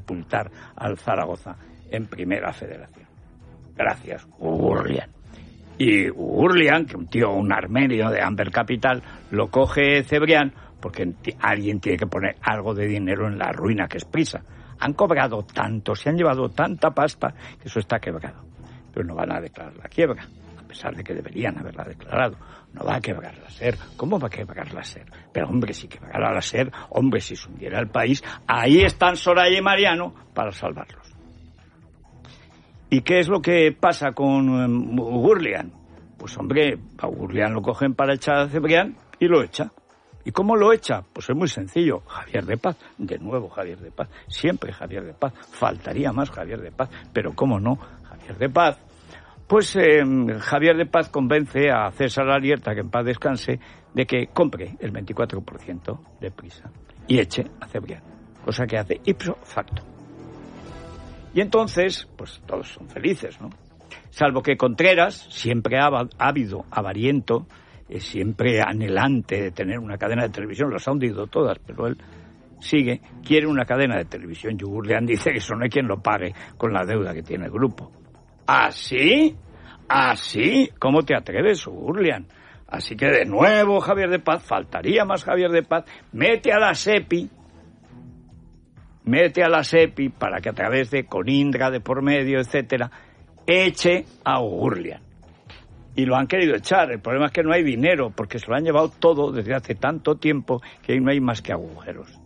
sepultar al Zaragoza en Primera Federación. Gracias, Gurlian. Y Gurlian, que un armenio de Amber Capital, lo coge Cebrián porque alguien tiene que poner algo de dinero en la ruina que es Prisa. Han cobrado tanto, se han llevado tanta pasta que eso está quebrado. Pero no van a declarar la quiebra, a pesar de que deberían haberla declarado. No va a quebrar la SER. ¿Cómo va a quebrar la SER? Pero hombre, si quebrara la SER, hombre, si se hundiera el país, ahí están Soraya y Mariano para salvarlos. ¿Y qué es lo que pasa con Gurlian? Pues hombre, a Gurlian lo cogen para echar a Cebrián y lo echa. ¿Y cómo lo echa? Pues es muy sencillo. Javier de Paz, de nuevo Javier de Paz, siempre Javier de Paz, faltaría más Javier de Paz, pero cómo no, Javier de Paz. Pues Javier de Paz convence a César Alierta, que en paz descanse, de que compre el 24% de Prisa y eche a Cebrián, cosa que hace ipso facto. Y entonces, pues todos son felices, ¿no? Salvo que Contreras, siempre ávido, avariento, siempre anhelante de tener una cadena de televisión, las ha hundido todas, pero él sigue, quiere una cadena de televisión. Y Gurlian dice que eso no hay quien lo pague con la deuda que tiene el grupo. ¿Así? ¿Así? ¿Cómo te atreves, Gurlian? Así que de nuevo Javier de Paz, faltaría más Javier de Paz, mete a la SEPI para que a través de Conindra de por medio, etcétera, eche a Gurlian. Y lo han querido echar. El problema es que no hay dinero, porque se lo han llevado todo desde hace tanto tiempo que ahí no hay más que agujeros.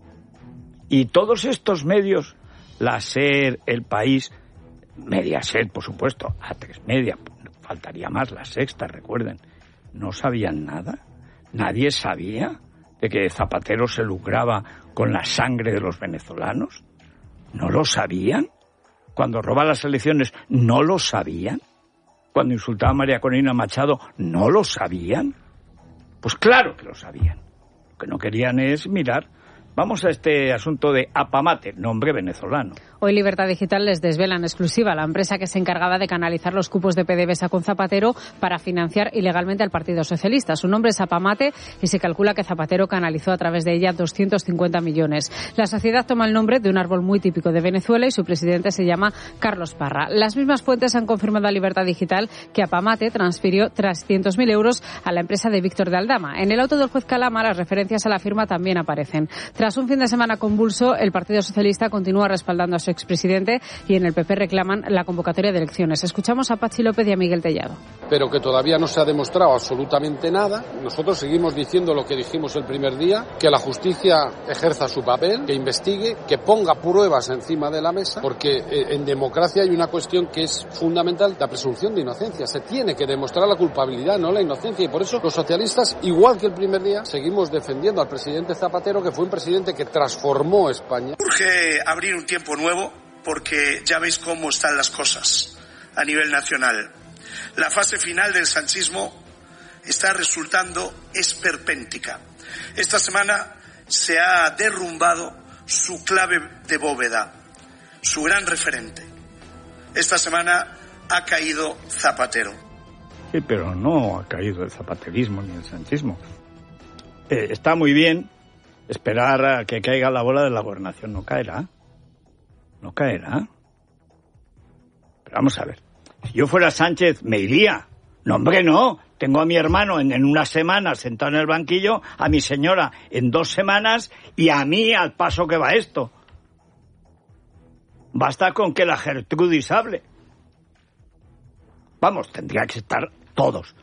Y todos estos medios, la SER, El País, Mediaset, por supuesto, A3 Media, faltaría más, La Sexta, recuerden, no sabían nada. Nadie sabía de que Zapatero se lucraba con la sangre de los venezolanos. ¿No lo sabían? Cuando roba las elecciones, ¿no lo sabían? Cuando insultaba a María Corina Machado, ¿no lo sabían? Pues claro que lo sabían. Lo que no querían es mirar. Vamos a este asunto de Apamate, nombre venezolano. Hoy Libertad Digital les desvela en exclusiva la empresa que se encargaba de canalizar los cupos de PDVSA con Zapatero para financiar ilegalmente al Partido Socialista. Su nombre es Apamate y se calcula que Zapatero canalizó a través de ella 250 millones. La sociedad toma el nombre de un árbol muy típico de Venezuela y su presidente se llama Carlos Parra. Las mismas fuentes han confirmado a Libertad Digital que Apamate transfirió 300.000 euros a la empresa de Víctor de Aldama. En el auto del juez Calama las referencias a la firma también aparecen. Tras un fin de semana convulso, el Partido Socialista continúa respaldando a su expresidente y en el PP reclaman la convocatoria de elecciones. Escuchamos a Patxi López y a Miguel Tellado. Pero que todavía no se ha demostrado absolutamente nada. Nosotros seguimos diciendo lo que dijimos el primer día, que la justicia ejerza su papel, que investigue, que ponga pruebas encima de la mesa, porque en democracia hay una cuestión que es fundamental, la presunción de inocencia. Se tiene que demostrar la culpabilidad, no la inocencia, y por eso los socialistas, igual que el primer día, seguimos defendiendo al presidente Zapatero, que fue un presidente que transformó España. Urge abrir un tiempo nuevo porque ya veis cómo están las cosas a nivel nacional. La fase final del sanchismo está resultando esperpéntica. Esta semana se ha derrumbado su clave de bóveda, su gran referente. Esta semana ha caído Zapatero. Sí, pero no ha caído el zapaterismo ni el sanchismo. Está muy bien esperar a que caiga la bola de la gobernación. No caerá. No caerá. Pero vamos a ver. Si yo fuera Sánchez, me iría. No, hombre, no. Tengo a mi hermano en una semana sentado en el banquillo, a mi señora en 2 semanas y a mí al paso que va esto. Basta con que la Gertrudis hable. Vamos, tendría que estar todos,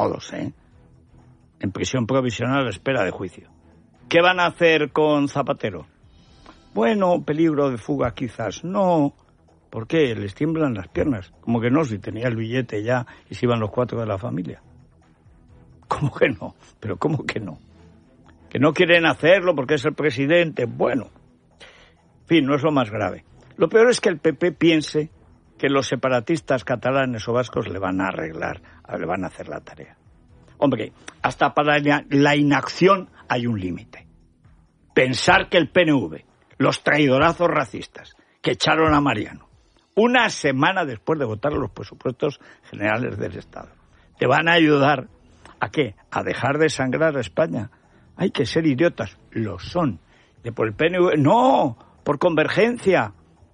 en prisión provisional a la espera de juicio. ¿Qué van a hacer con Zapatero? Bueno, peligro de fuga quizás no. ¿Por qué? Les tiemblan las piernas. Como que no, si tenía el billete ya y se iban los 4 de la familia. ¿Cómo que no? ¿Pero cómo que no? Que no quieren hacerlo porque es el presidente. Bueno, en fin, no es lo más grave. Lo peor es que el PP piense que los separatistas catalanes o vascos le van a arreglar, le van a hacer la tarea. Hombre, hasta para la inacción hay un límite. Pensar que el PNV, los traidorazos racistas que echaron a Mariano, una semana después de votar los presupuestos generales del Estado, ¿te van a ayudar a qué? ¿A dejar de sangrar a España? Hay que ser idiotas. Lo son. ¿De por el PNV? No, por Convergencia.